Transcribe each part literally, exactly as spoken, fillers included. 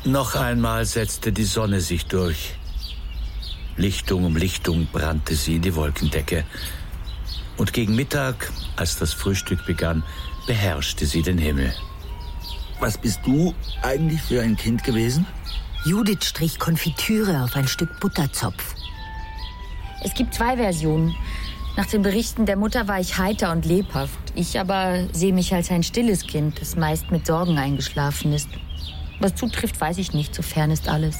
Noch einmal setzte die Sonne sich durch. Lichtung um Lichtung brannte sie in die Wolkendecke. Und gegen Mittag, als das Frühstück begann, beherrschte sie den Himmel. Was bist du eigentlich für ein Kind gewesen? Judith strich Konfitüre auf ein Stück Butterzopf. Es gibt zwei Versionen. Nach den Berichten der Mutter war ich heiter und lebhaft. Ich aber sehe mich als ein stilles Kind, das meist mit Sorgen eingeschlafen ist. Was zutrifft, weiß ich nicht, so fern ist alles.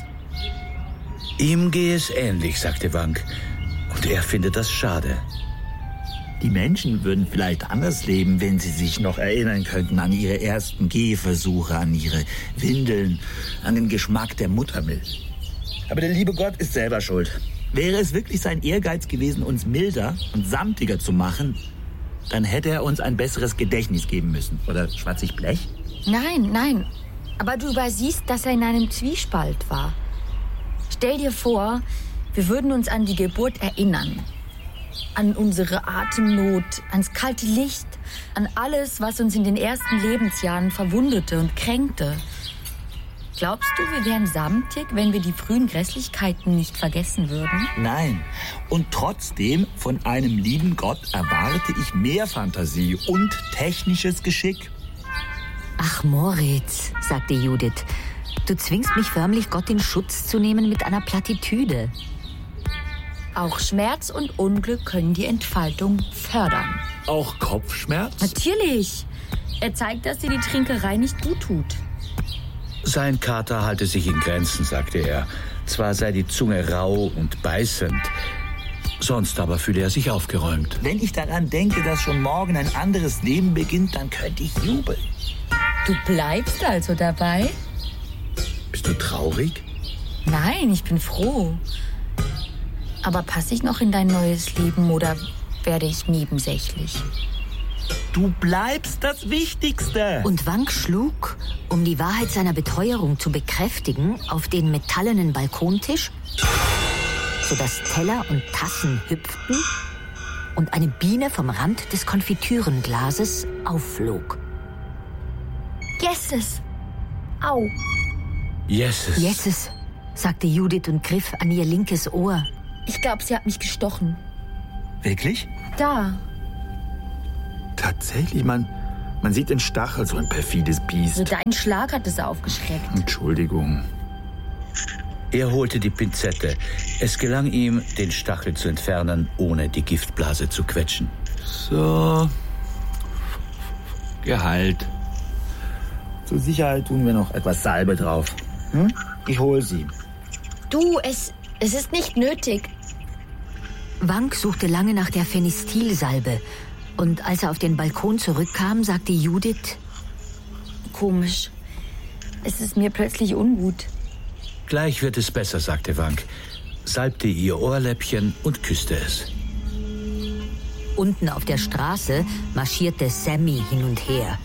Ihm gehe es ähnlich, sagte Wank. Und er findet das schade. Die Menschen würden vielleicht anders leben, wenn sie sich noch erinnern könnten an ihre ersten Gehversuche, an ihre Windeln, an den Geschmack der Muttermilch. Aber der liebe Gott ist selber schuld. Wäre es wirklich sein Ehrgeiz gewesen, uns milder und samtiger zu machen, dann hätte er uns ein besseres Gedächtnis geben müssen. Oder schwatze ich Blech? Nein, nein. Aber du übersiehst, dass er in einem Zwiespalt war. Stell dir vor, wir würden uns an die Geburt erinnern. An unsere Atemnot, ans kalte Licht, an alles, was uns in den ersten Lebensjahren verwundete und kränkte. Glaubst du, wir wären samtig, wenn wir die frühen Grässlichkeiten nicht vergessen würden? Nein. Und trotzdem, von einem lieben Gott erwarte ich mehr Fantasie und technisches Geschick. Ach, Moritz, sagte Judith, du zwingst mich förmlich, Gott in Schutz zu nehmen mit einer Plattitüde. Auch Schmerz und Unglück können die Entfaltung fördern. Auch Kopfschmerz? Natürlich. Er zeigt, dass dir die Trinkerei nicht gut tut. Sein Kater halte sich in Grenzen, sagte er. Zwar sei die Zunge rau und beißend, sonst aber fühle er sich aufgeräumt. Wenn ich daran denke, dass schon morgen ein anderes Leben beginnt, dann könnte ich jubeln. Du bleibst also dabei? Bist du traurig? Nein, ich bin froh. Aber passe ich noch in dein neues Leben oder werde ich nebensächlich? Du bleibst das Wichtigste. Und Wank schlug, um die Wahrheit seiner Beteuerung zu bekräftigen, auf den metallenen Balkontisch, sodass Teller und Tassen hüpften und eine Biene vom Rand des Konfitürenglases aufflog. Jesses! Au! Jesses! Jesses, sagte Judith und griff an ihr linkes Ohr. Ich glaube, sie hat mich gestochen. Wirklich? Da. Tatsächlich, man, man sieht den Stachel, so ein perfides Biest. Also dein Schlag hat es aufgeschreckt. Entschuldigung. Er holte die Pinzette. Es gelang ihm, den Stachel zu entfernen, ohne die Giftblase zu quetschen. So. Gehalt. Zur Sicherheit tun wir noch etwas Salbe drauf. Hm? Ich hol sie. Du, es, es ist nicht nötig. Wank suchte lange nach der Phenistilsalbe. Und als er auf den Balkon zurückkam, sagte Judith: Komisch. Es ist mir plötzlich ungut. Gleich wird es besser, sagte Wank, salbte ihr Ohrläppchen und küsste es. Unten auf der Straße marschierte Sammy hin und her.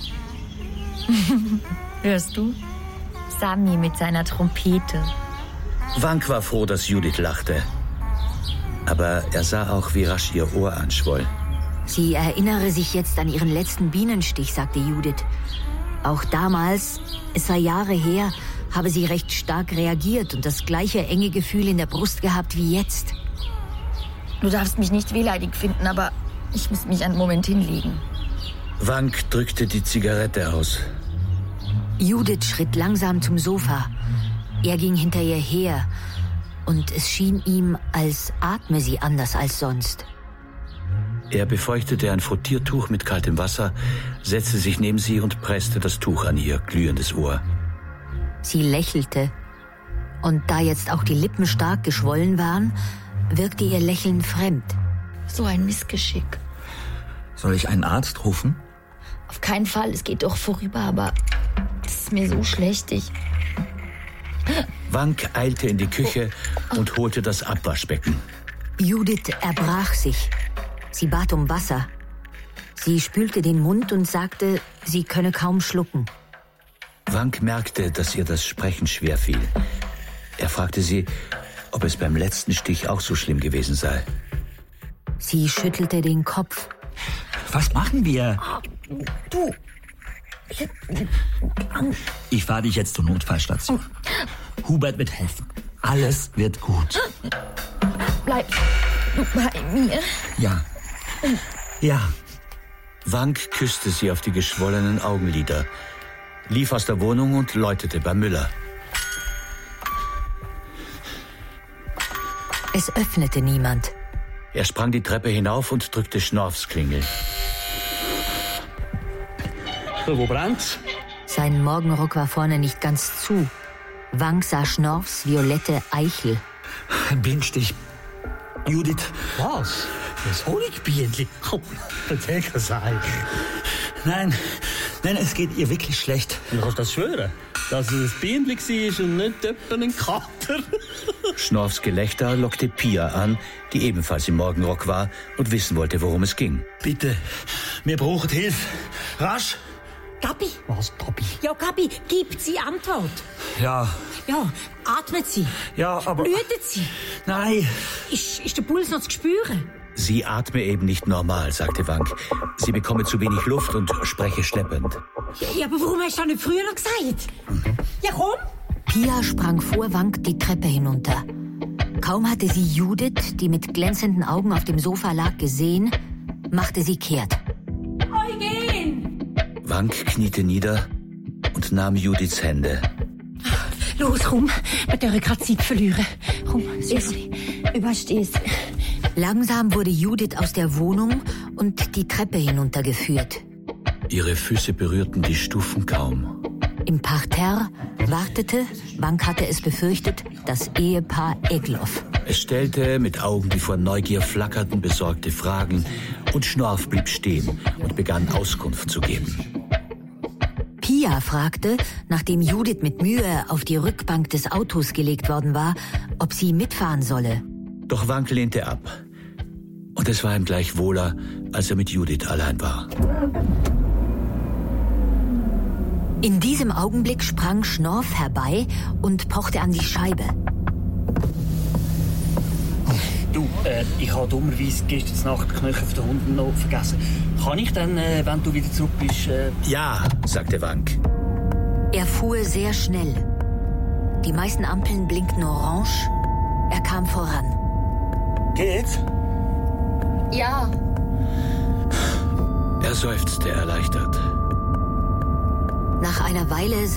Hörst du? Sammy mit seiner Trompete. Wank war froh, dass Judith lachte. Aber er sah auch, wie rasch ihr Ohr anschwoll. Sie erinnere sich jetzt an ihren letzten Bienenstich, sagte Judith. Auch damals, es sei Jahre her, habe sie recht stark reagiert und das gleiche enge Gefühl in der Brust gehabt wie jetzt. Du darfst mich nicht wehleidig finden, aber ich muss mich einen Moment hinlegen. Wank drückte die Zigarette aus. Judith schritt langsam zum Sofa. Er ging hinter ihr her und es schien ihm, als atme sie anders als sonst. Er befeuchtete ein Frottiertuch mit kaltem Wasser, setzte sich neben sie und presste das Tuch an ihr glühendes Ohr. Sie lächelte. Und da jetzt auch die Lippen stark geschwollen waren, wirkte ihr Lächeln fremd. So ein Missgeschick. Soll ich einen Arzt rufen? Auf keinen Fall, es geht doch vorüber, aber es ist mir so schlecht, ich... Wank eilte in die Küche und holte das Abwaschbecken. Judith erbrach sich. Sie bat um Wasser. Sie spülte den Mund und sagte, sie könne kaum schlucken. Wank merkte, dass ihr das Sprechen schwer fiel. Er fragte sie, ob es beim letzten Stich auch so schlimm gewesen sei. Sie schüttelte den Kopf. Was machen wir? Du. Ich fahre dich jetzt zur Notfallstation. Hubert wird helfen. Alles wird gut. Bleib du bei mir. Ja. Ja. Wank küsste sie auf die geschwollenen Augenlider, lief aus der Wohnung und läutete bei Müller. Es öffnete niemand. Er sprang die Treppe hinauf und drückte Schnorfs Klingel. Wo brennt's? Sein Morgenrock war vorne nicht ganz zu. Wank sah Schnorfs violette Eichel. Bienenstich. Judith. Was? Das Honigbienchen? Komm, erzähl das eigentlich. Nein, nein, es geht ihr wirklich schlecht. Du kannst das schwören, dass es ein Bienchen war und nicht etwa ein Kater. Schnorfs Gelächter lockte Pia an, die ebenfalls im Morgenrock war und wissen wollte, worum es ging. Bitte, wir brauchen Hilfe. Rasch. Gabi? Was, Gabi? Ja, Gabi, gibt sie Antwort. Ja, Ja, atmet sie. ja, aber... Blutet sie. Nein. Ist, ist der Puls noch zu spüren? Sie atme eben nicht normal, sagte Wank. Sie bekomme zu wenig Luft und spreche schleppend. Ja, aber warum hast du das nicht früher noch gesagt? Ja, komm. Pia sprang vor Wank die Treppe hinunter. Kaum hatte sie Judith, die mit glänzenden Augen auf dem Sofa lag, gesehen, machte sie kehrt. Eugen! Wank kniete nieder und nahm Judiths Hände. Los, komm. Wir dürfen gerade Zeit verlieren. Komm, Süßli. Übersteh's. Langsam wurde Judith aus der Wohnung und die Treppe hinuntergeführt. Ihre Füße berührten die Stufen kaum. Im Parterre wartete, Wank hatte es befürchtet, das Ehepaar Egloff. Es stellte, mit Augen, die vor Neugier flackerten, besorgte Fragen, und Schnorf blieb stehen und begann Auskunft zu geben. Pia fragte, nachdem Judith mit Mühe auf die Rückbank des Autos gelegt worden war, ob sie mitfahren solle. Doch Wank lehnte ab. Und es war ihm gleich wohler, als er mit Judith allein war. In diesem Augenblick sprang Schnorf herbei und pochte an die Scheibe. Du, äh, ich habe dummerweise gestern Nacht die Knöchel von den Hunden noch vergessen. Kann ich dann, äh, wenn du wieder zurück bist... Äh... Ja, sagte Wank. Er fuhr sehr schnell. Die meisten Ampeln blinkten orange. Er kam voran. Geht's? Ja. Er seufzte erleichtert. Nach einer Weile